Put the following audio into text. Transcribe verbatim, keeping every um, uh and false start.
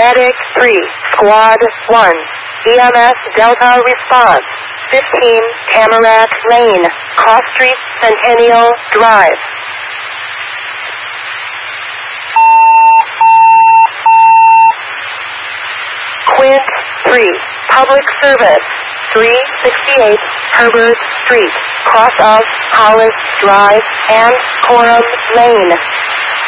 Medic three, Squad one, E M S Delta response, fifteen, Tamarack Lane, Cross Street, Centennial Drive. Quint three, Public Service, three sixty-eight Herbert Street, cross of Hollis Drive and Coram Lane.